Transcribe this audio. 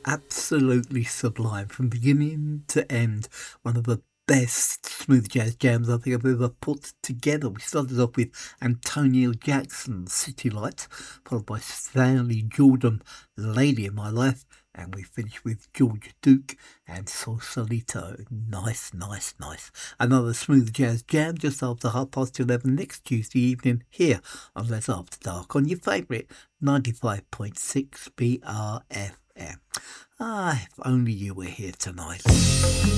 Absolutely sublime from beginning to end. One of the best smooth jazz jams I think I've ever put together. We started off with Antonio Jackson, City Lights, followed by Stanley Jordan, Lady in My Life, and we finished with George Duke and Sausalito. Nice, nice, nice. Another smooth jazz jam just after 11:30 next Tuesday evening here on Let's After Dark on your favourite 95.6 BRFM. Ah, if only you were here tonight.